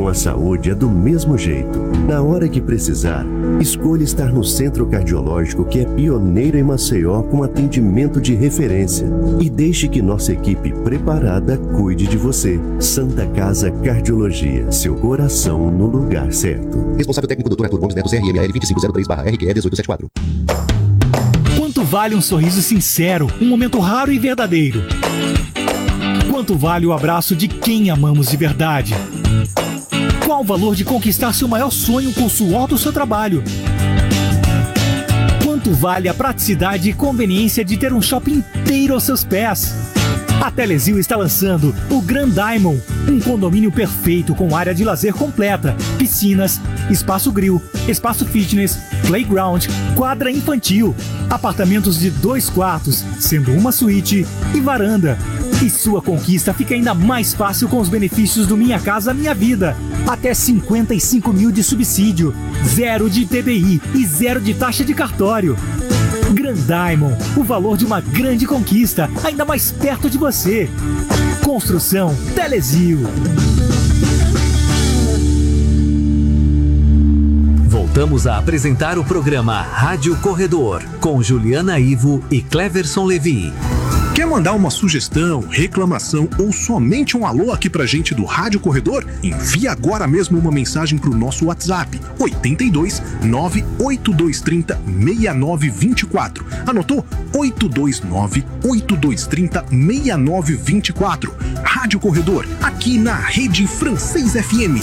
a saúde é do mesmo jeito. Na hora que precisar, escolha estar no Centro Cardiológico, que é pioneiro em Maceió com atendimento de referência. E deixe que nossa equipe preparada cuide de você. Santa Casa Cardiologia, seu coração no lugar certo. Responsável técnico Dr. Arthur Gomes Neto, CRML 2503/RQE 1874. Quanto vale um sorriso sincero, um momento raro e verdadeiro? Quanto vale o abraço de quem amamos de verdade? Qual o valor de conquistar seu maior sonho com o suor do seu trabalho? Quanto vale a praticidade e conveniência de ter um shopping inteiro aos seus pés? A Telezil está lançando o Grand Diamond, um condomínio perfeito com área de lazer completa, piscinas, espaço grill, espaço fitness, playground, quadra infantil, apartamentos de 2 quartos, sendo uma suíte e varanda. E sua conquista fica ainda mais fácil com os benefícios do Minha Casa Minha Vida. Até 55 mil de subsídio, 0 de IPVI e 0 de taxa de cartório. Grand Diamond, o valor de uma grande conquista, ainda mais perto de você. Construção Telezil. Voltamos a apresentar o programa Rádio Corredor, com Juliana Ivo e Cleverson Levi. Quer mandar uma sugestão, reclamação ou somente um alô aqui pra gente do Rádio Corredor? Envie agora mesmo uma mensagem pro nosso WhatsApp 82 98230 6924. Anotou? 829 8230 6924. Rádio Corredor, aqui na Rede Francês FM.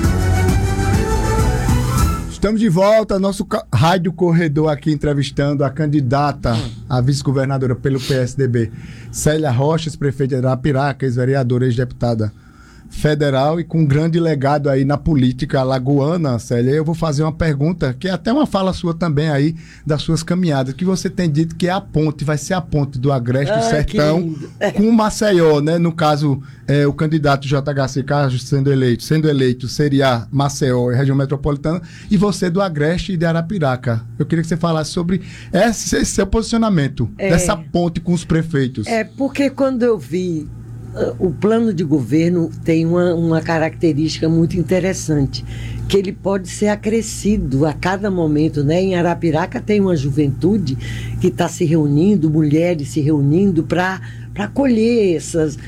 Estamos de volta, nosso Rádio Corredor aqui entrevistando a candidata a vice-governadora pelo PSDB, Célia Rocha, prefeita de Arapiraca, ex-vereadora, ex-deputada federal e com um grande legado aí na política alagoana. Célia, eu vou fazer uma pergunta, que é até uma fala sua também aí, das suas caminhadas, que você tem dito que é a ponte, vai ser a ponte do Agreste do Sertão com Maceió, né? No caso, o candidato JHC Carlos sendo eleito seria Maceió, região metropolitana, e você do Agreste e de Arapiraca. Eu queria que você falasse sobre esse seu posicionamento, dessa ponte com os prefeitos. Porque quando eu vi o plano de governo tem uma característica muito interessante, que ele pode ser acrescido a cada momento, né? Em Arapiraca tem uma juventude que está se reunindo, mulheres se reunindo para acolher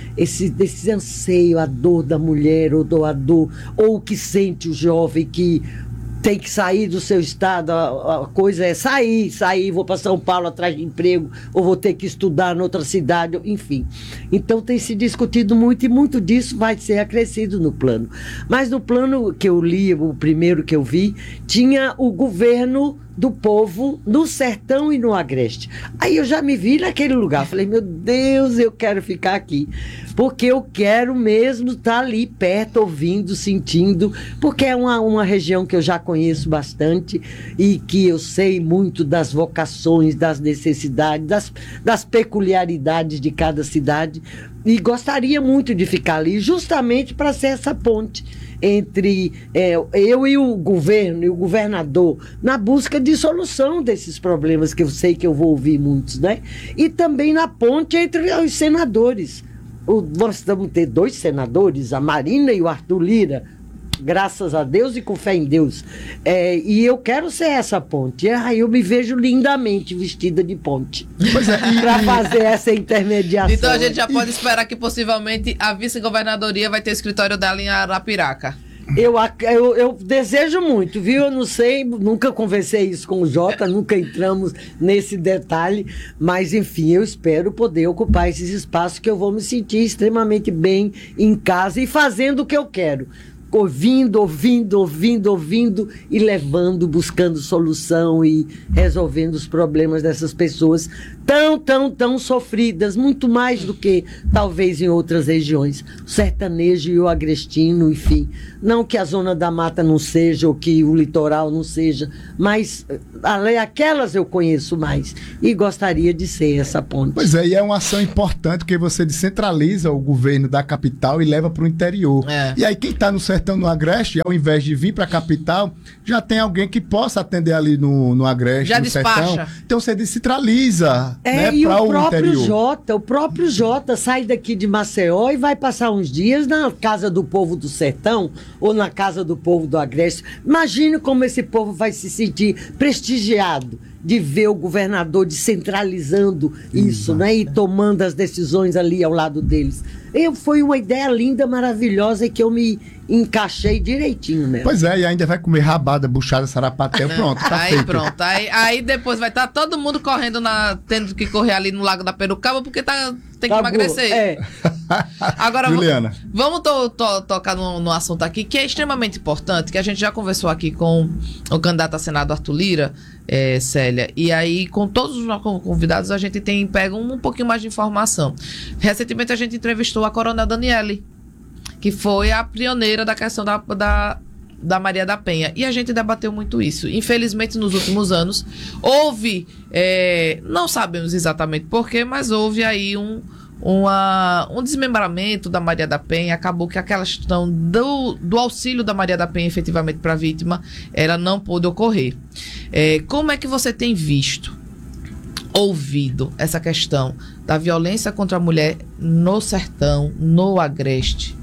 esse anseio, a dor da mulher, ou a dor, ou o que sente o jovem que tem que sair do seu estado. A coisa é sair, vou para São Paulo atrás de emprego, ou vou ter que estudar em outra cidade, enfim. Então tem se discutido muito, e muito disso vai ser acrescido no plano. Mas no plano que eu li, o primeiro que eu vi, tinha o governo do povo no sertão e no Agreste. Aí eu já me vi naquele lugar, falei, meu Deus, eu quero ficar aqui, porque eu quero mesmo estar ali perto, ouvindo, sentindo, porque é uma região que eu já conheço bastante e que eu sei muito das vocações, das necessidades, das peculiaridades de cada cidade, e gostaria muito de ficar ali, justamente para ser essa ponte entre eu e o governo e o governador, na busca de solução desses problemas, que eu sei que eu vou ouvir muitos, né? E também na ponte entre os senadores. Nós vamos ter 2 senadores, a Marina e o Arthur Lira, graças a Deus e com fé em Deus. E eu quero ser essa ponte. Aí eu me vejo lindamente vestida de ponte para fazer essa intermediação. Então a gente já pode esperar que possivelmente a vice-governadoria vai ter escritório dela em Arapiraca. Eu desejo muito, viu? Eu não sei, nunca conversei isso com o Jota, nunca entramos nesse detalhe, mas enfim, eu espero poder ocupar esses espaços, que eu vou me sentir extremamente bem em casa e fazendo o que eu quero. Ouvindo e levando, buscando solução e resolvendo os problemas dessas pessoas tão sofridas, muito mais do que talvez em outras regiões. O sertanejo e o agrestino, enfim. Não que a zona da mata não seja, ou que o litoral não seja, mas aquelas eu conheço mais e gostaria de ser essa ponte. Pois é, e é uma ação importante, porque você descentraliza o governo da capital e leva para o interior. E aí quem está no sertão, no Agreste, ao invés de vir para a capital, já tem alguém que possa atender ali no Agreste, já no despacha. Sertão. Então você descentraliza lá, né, e para o o interior. próprio Jota sai daqui de Maceió e vai passar uns dias na casa do povo do sertão ou na casa do povo do Agreste. Imagine como esse povo vai se sentir prestigiado de ver o governador descentralizando isso, né, e tomando as decisões ali ao lado deles. Foi uma ideia linda, maravilhosa, e que eu me encaixei direitinho nela. Pois é, e ainda vai comer rabada, buchada, sarapatel, pronto, tá Aí feito. pronto, aí depois vai estar todo mundo correndo, tendo que correr ali no Lago da Perucaba, porque tem que emagrecer. Agora, Juliana, vamos tocar num assunto aqui que é extremamente importante, que a gente já conversou aqui com o candidato a Senado, Arthur Lira, Célia, e aí com todos os nossos convidados a gente tem pego um pouquinho mais de informação. Recentemente a gente entrevistou a Coronel Daniele, que foi a pioneira da questão da Maria da Penha, e a gente debateu muito isso. Infelizmente, nos últimos anos houve, não sabemos exatamente porquê, mas houve aí um desmembramento da Maria da Penha. Acabou que aquela questão do auxílio da Maria da Penha efetivamente para a vítima, ela não pôde ocorrer. Como é que você tem ouvido essa questão da violência contra a mulher no sertão, no Agreste?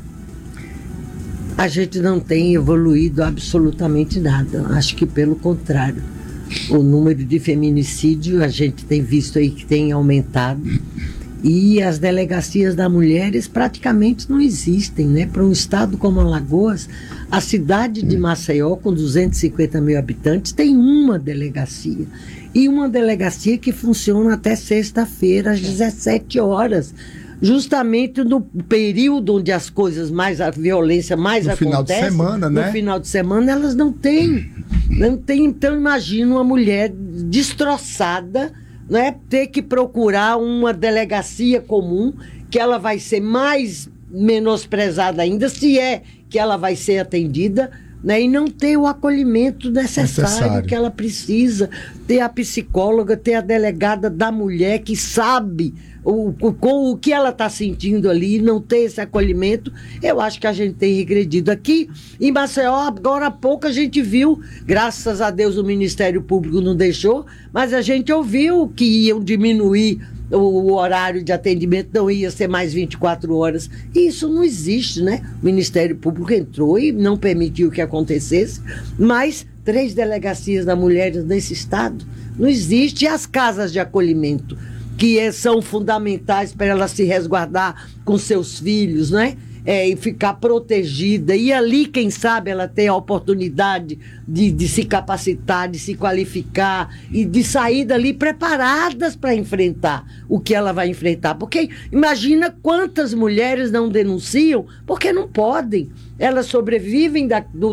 A gente não tem evoluído absolutamente nada. Acho que pelo contrário. O número de feminicídio a gente tem visto aí que tem aumentado. E as delegacias das mulheres praticamente não existem, né? Para um estado como Alagoas, a cidade de Maceió, com 250 mil habitantes, tem uma delegacia. E uma delegacia que funciona até sexta-feira, às 17 horas. Justamente no período onde as coisas a violência mais acontece. No final de semana, né? No final de semana, elas não têm. Não tem. Então, imagina uma mulher destroçada, né, ter que procurar uma delegacia comum, que ela vai ser mais menosprezada ainda, se é que ela vai ser atendida, né, e não ter o acolhimento necessário que ela precisa, ter a psicóloga, ter a delegada da mulher que sabe o que ela está sentindo ali, não ter esse acolhimento. Eu acho que a gente tem regredido. Aqui em Maceió, agora há pouco a gente viu, graças a Deus o Ministério Público não deixou, mas a gente ouviu que iam diminuir o horário de atendimento, não ia ser mais 24 horas. E isso não existe, né? O Ministério Público entrou e não permitiu que acontecesse, mas 3 delegacias da mulher nesse estado não existe. E as casas de acolhimento, que são fundamentais para ela se resguardar com seus filhos, né? E ficar protegida. E ali, quem sabe, ela tem a oportunidade de se capacitar, de se qualificar e de sair dali preparadas para enfrentar o que ela vai enfrentar. Porque imagina quantas mulheres não denunciam porque não podem. Elas sobrevivem,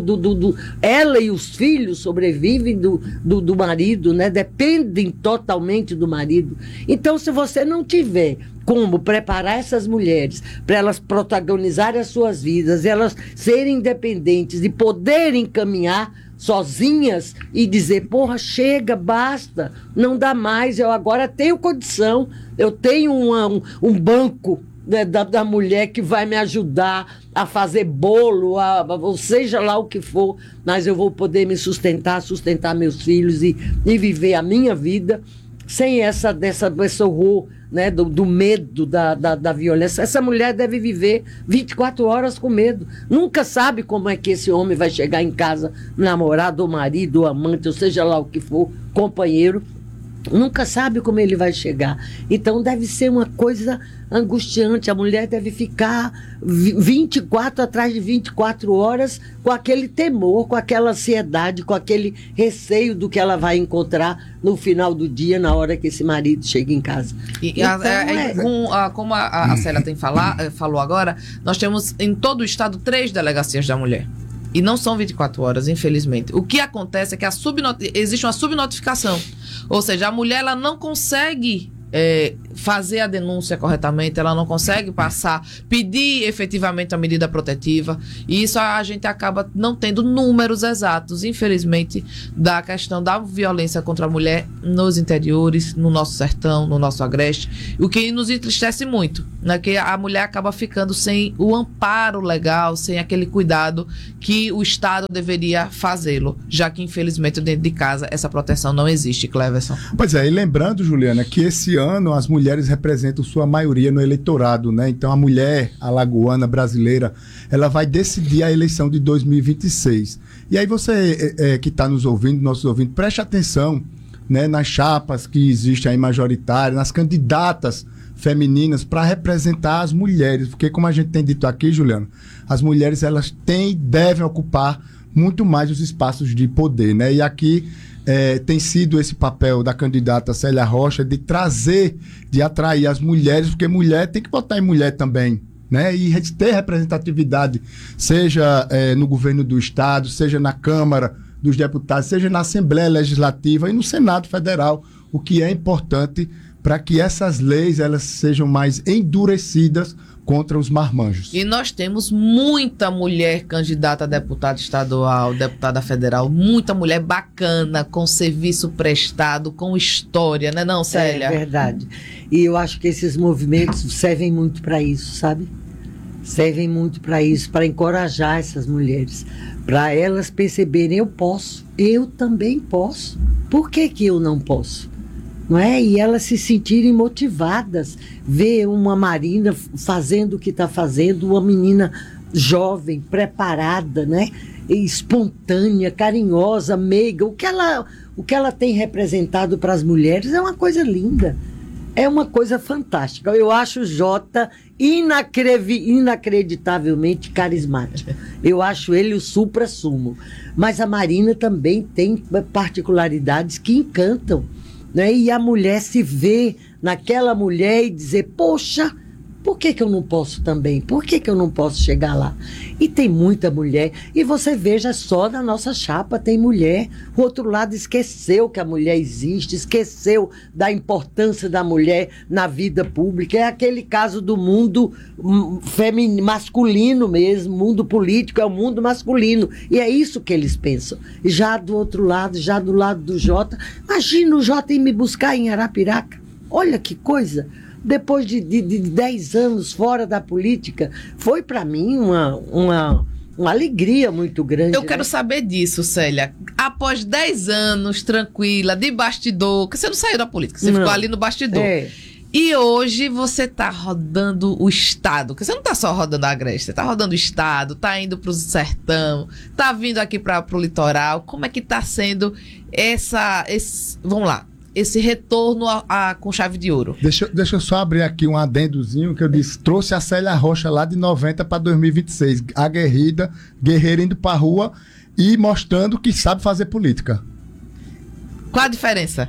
ela e os filhos sobrevivem do marido, né? Dependem totalmente do marido. Então, se você não tiver como preparar essas mulheres para elas protagonizarem as suas vidas, elas serem independentes e poderem caminhar sozinhas e dizer, porra, chega, basta, não dá mais, eu agora tenho condição, eu tenho um banco, né, da mulher que vai me ajudar a fazer bolo, ou seja lá o que for, mas eu vou poder me sustentar meus filhos e viver a minha vida sem esse horror, né, do medo da violência. Essa mulher deve viver 24 horas com medo. Nunca sabe como é que esse homem vai chegar em casa, namorado, ou marido, ou amante, ou seja lá o que for, companheiro. Nunca sabe como ele vai chegar. Então deve ser uma coisa angustiante. A mulher deve ficar 24 atrás de 24 horas com aquele temor, com aquela ansiedade, com aquele receio do que ela vai encontrar no final do dia, na hora que esse marido chega em casa. Como a Célia falou agora, nós temos em todo o estado 3 delegacias da mulher. E não são 24 horas, infelizmente. O que acontece é que existe uma subnotificação. Ou seja, a mulher ela não consegue fazer a denúncia corretamente, ela não consegue pedir efetivamente a medida protetiva, e isso a gente acaba não tendo números exatos, infelizmente, da questão da violência contra a mulher nos interiores, no nosso sertão, no nosso agreste, o que nos entristece muito, né? Que a mulher acaba ficando sem o amparo legal, sem aquele cuidado que o Estado deveria fazê-lo, já que, infelizmente, dentro de casa essa proteção não existe, Cleverson. Pois é, e lembrando, Juliana, que esse ano as mulheres representam sua maioria no eleitorado, né? Então a mulher alagoana brasileira, ela vai decidir a eleição de 2026. E aí você que está nos ouvindo, nossos ouvintes, preste atenção, né, nas chapas que existem aí majoritárias, nas candidatas femininas para representar as mulheres, porque como a gente tem dito aqui, Juliana, as mulheres elas devem ocupar muito mais os espaços de poder, né? E aqui tem sido esse papel da candidata Célia Rocha de trazer, de atrair as mulheres, porque mulher tem que votar em mulher também, né? E ter representatividade, seja no governo do Estado, seja na Câmara dos Deputados, seja na Assembleia Legislativa e no Senado Federal, o que é importante para que essas leis elas sejam mais endurecidas contra os marmanjos. E nós temos muita mulher candidata a deputada estadual, deputada federal, muita mulher bacana, com serviço prestado, com história, né não, Célia? É verdade. E eu acho que esses movimentos servem muito para isso, sabe? Servem muito para isso, para encorajar essas mulheres, para elas perceberem, eu também posso. Por que eu não posso? Não é? E elas se sentirem motivadas, ver uma Marina fazendo o que está fazendo, uma menina jovem, preparada, né? Espontânea, carinhosa, meiga, o que ela tem representado para as mulheres é uma coisa linda, é uma coisa fantástica. Eu acho o Jota inacreditavelmente carismático, eu acho ele o supra-sumo, mas a Marina também tem particularidades que encantam, né? E a mulher se vê naquela mulher e dizer, poxa, por que eu não posso também? Por que eu não posso chegar lá? E tem muita mulher. E você veja só na nossa chapa, tem mulher. O outro lado esqueceu que a mulher existe, esqueceu da importância da mulher na vida pública. É aquele caso do mundo masculino mesmo, mundo político é o mundo masculino. E é isso que eles pensam. E já do outro lado, já do lado do Jota, imagina o Jota ir me buscar em Arapiraca. Olha que coisa. Depois de 10 anos fora da política, foi para mim uma alegria muito grande. Eu quero saber disso, Célia. Após 10 anos, tranquila, de bastidor, que você não saiu da política, você ficou ali no bastidor. E hoje você tá rodando o Estado, porque você não tá só rodando a Agreste, você tá rodando o Estado, tá indo pro sertão, tá vindo aqui pro litoral. Como é que tá sendo vamos lá, esse retorno com chave de ouro? Deixa eu só abrir aqui um adendozinho que eu disse. Trouxe a Célia Rocha lá de 90 para 2026. Aguerrida, guerreira indo para rua e mostrando que sabe fazer política. Qual a diferença?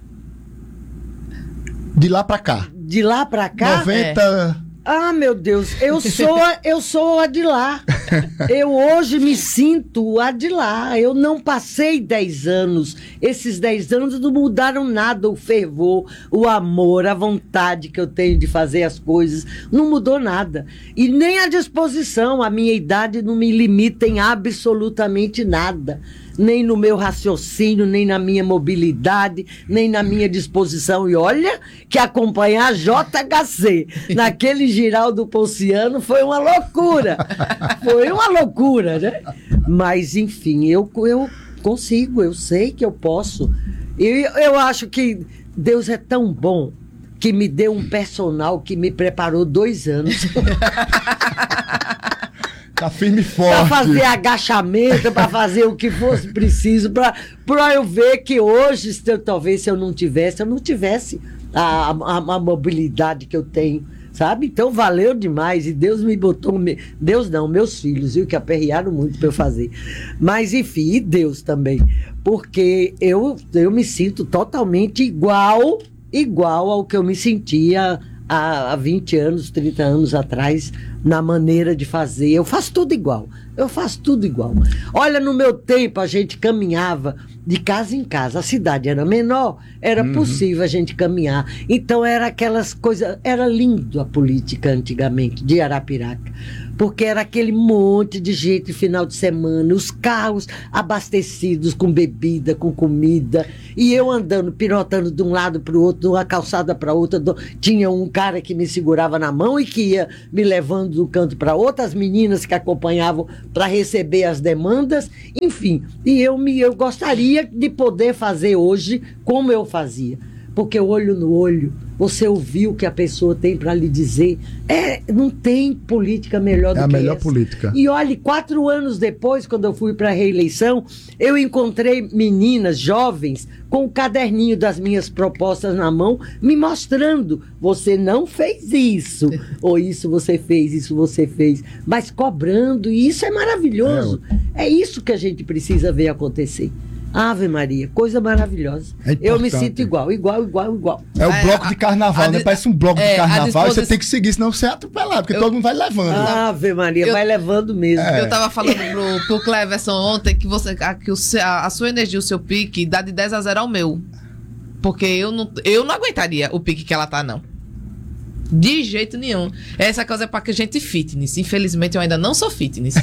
De lá para cá. De lá para cá? 90... Ah, meu Deus, eu sou a de lá. Eu hoje me sinto a de lá. Eu não passei 10 anos. Esses 10 anos não mudaram nada. O fervor, o amor, a vontade que eu tenho de fazer as coisas, não mudou nada. E nem a disposição, a minha idade não me limita em absolutamente nada. Nem no meu raciocínio, nem na minha mobilidade, nem na minha disposição. E olha que acompanhar a JHC naquele Giraldo Ponciano foi uma loucura. Foi uma loucura, né? Mas, enfim, eu consigo, eu sei que eu posso. Eu acho que Deus é tão bom que me deu um personal que me preparou 2 anos. Tá firme e forte. Para fazer agachamento, para fazer o que fosse preciso, para eu ver que hoje, talvez se eu não tivesse a mobilidade que eu tenho, sabe? Então valeu demais e Deus me botou, Deus não, meus filhos, viu, que aperrearam muito para eu fazer. Mas enfim, e Deus também, porque eu me sinto totalmente igual ao que eu me sentia há 20 anos, 30 anos atrás, na maneira de fazer. Eu faço tudo igual. Olha, no meu tempo a gente caminhava de casa em casa. A cidade era menor, era possível a gente caminhar. Então era aquelas coisas... Era lindo a política antigamente, de Arapiraca. Porque era aquele monte de gente no final de semana, os carros abastecidos com bebida, com comida, e eu andando, pirotando de um lado para o outro, de uma calçada para outra. Tinha um cara que me segurava na mão e que ia me levando de um canto para outro, as meninas que acompanhavam para receber as demandas, enfim. E eu gostaria de poder fazer hoje como eu fazia. Porque olho no olho, você ouviu o que a pessoa tem para lhe dizer. Não tem política melhor do que essa. É a melhor política. E olhe, 4 anos depois, quando eu fui para a reeleição, eu encontrei meninas jovens com o caderninho das minhas propostas na mão, me mostrando, você não fez isso, ou isso você fez, mas cobrando, e isso é maravilhoso. É isso que a gente precisa ver acontecer. Ave Maria, coisa maravilhosa. Eu me sinto igual. É o bloco de carnaval, né? Parece um bloco de carnaval e você tem que seguir, senão você é atropelado, porque todo mundo vai levando. Ave Maria, vai levando mesmo. Eu tava falando pro Cleverson ontem que a sua energia, o seu pique, dá de 10-0 ao meu. Porque eu não aguentaria o pique que ela tá, não. De jeito nenhum. Essa coisa é pra gente fitness. Infelizmente, eu ainda não sou fitness.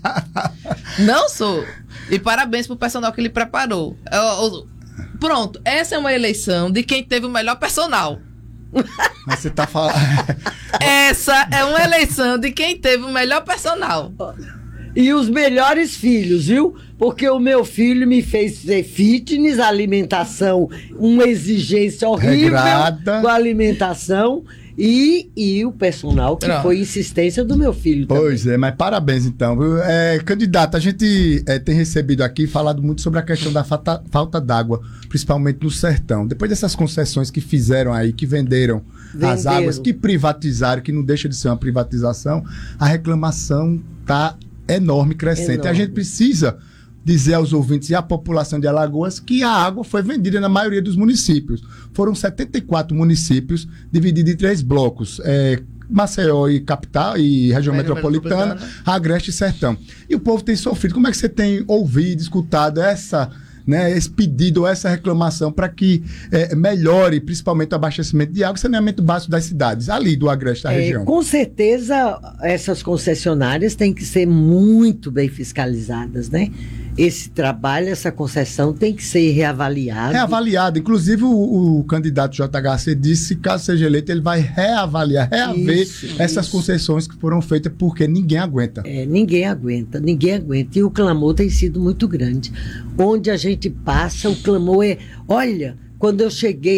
Não sou. E parabéns pro personal que ele preparou. Pronto, essa é uma eleição de quem teve o melhor personal. Mas você tá falando... Essa é uma eleição de quem teve o melhor personal. E os melhores filhos, viu? Porque o meu filho me fez ser fitness, alimentação, uma exigência horrível com a alimentação. E o personal, que foi insistência do meu filho também. Pois é, mas parabéns então. Candidato, a gente tem recebido aqui, falado muito sobre a questão da falta d'água, principalmente no sertão. Depois dessas concessões que fizeram aí, que venderam as águas, que privatizaram, que não deixa de ser uma privatização, a reclamação está enorme, crescente. A gente precisa dizer aos ouvintes e à população de Alagoas que a água foi vendida na maioria dos municípios. Foram 74 municípios divididos em 3 blocos. Maceió e capital e região metropolitana, Agreste e Sertão. E o povo tem sofrido. Como é que você tem ouvido, escutado esse pedido, essa reclamação para que melhore principalmente o abastecimento de água e saneamento básico das cidades, ali do Agreste da região? Com certeza, essas concessionárias têm que ser muito bem fiscalizadas, né? Esse trabalho, essa concessão tem que ser reavaliado. Reavaliado. Inclusive, o candidato JHC disse que, caso seja eleito, ele vai reavaliar, reaver essas concessões que foram feitas, porque ninguém aguenta. Ninguém aguenta. E o clamor tem sido muito grande. Onde a gente passa, o clamor é... Olha, quando eu cheguei,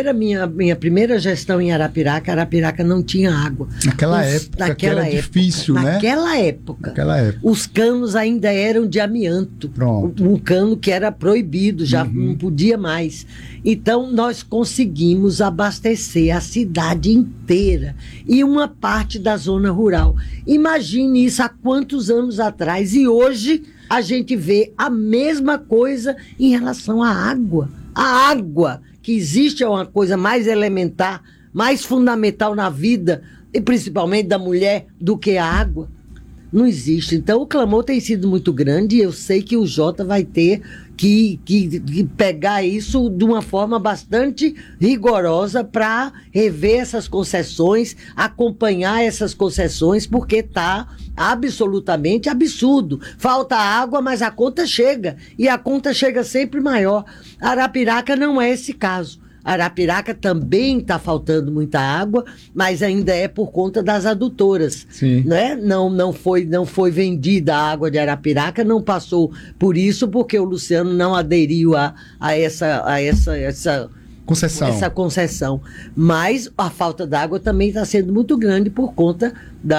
minha primeira gestão em Arapiraca não tinha água. Naquela época era difícil, né? Naquela época. Os canos ainda eram de amianto. Pronto. Um cano que era proibido, já não podia mais. Então, nós conseguimos abastecer a cidade inteira e uma parte da zona rural. Imagine isso há quantos anos atrás. E hoje a gente vê a mesma coisa em relação à água. A água, que existe, é uma coisa mais elementar, mais fundamental na vida, e principalmente da mulher, do que a água. Não existe. Então, o clamor tem sido muito grande e eu sei que o Jota vai ter que pegar isso de uma forma bastante rigorosa para rever essas concessões, acompanhar essas concessões, porque está absolutamente absurdo. Falta água, mas a conta chega. E a conta chega sempre maior. Arapiraca não é esse caso. Arapiraca também está faltando muita água, mas ainda é por conta das adutoras. Sim. Né? Não foi vendida a água de Arapiraca, não passou por isso, porque o Luciano não aderiu a essa concessão. Mas a falta d'água também está sendo muito grande por conta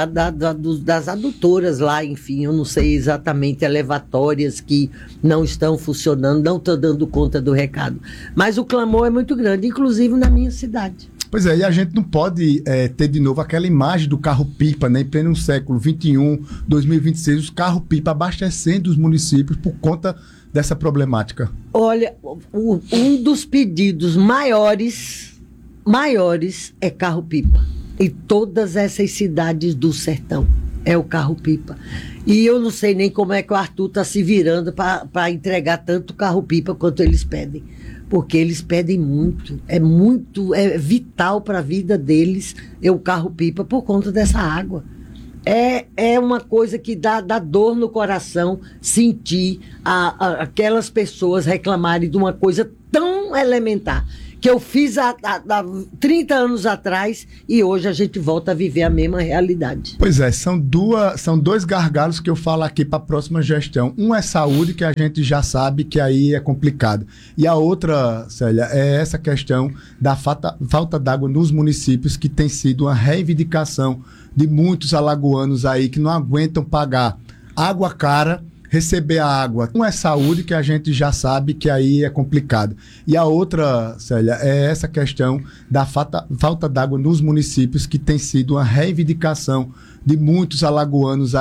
das adutoras lá, enfim, eu não sei exatamente, elevatórias que não estão funcionando, não estão dando conta do recado. Mas o clamor é muito grande, inclusive na minha cidade. Pois é, e a gente não pode ter de novo aquela imagem do carro-pipa, né, em pleno século XXI, 2026, os carro-pipa abastecendo os municípios por conta dessa problemática. Olha, um dos pedidos maiores é carro-pipa. em todas essas cidades do sertão. É o carro-pipa. E eu não sei nem como é que o Arthur está se virando para entregar tanto carro-pipa quanto eles pedem. Porque eles pedem muito. É vital para a vida deles o carro-pipa por conta dessa água. É uma coisa que dá dor no coração sentir aquelas pessoas reclamarem de uma coisa tão elementar que eu fiz há 30 anos atrás e hoje a gente volta a viver a mesma realidade. Pois é, são dois gargalos que eu falo aqui para a próxima gestão. Um é saúde, que a gente já sabe que aí é complicado. E a outra, Célia, é essa questão da falta d'água nos municípios, que tem sido uma reivindicação de muitos alagoanos aí que não aguentam pagar água cara, receber a água. Um é saúde, que a gente já sabe que aí é complicado. E a outra, Célia, é essa questão da falta d'água nos municípios, que tem sido uma reivindicação de muitos alagoanos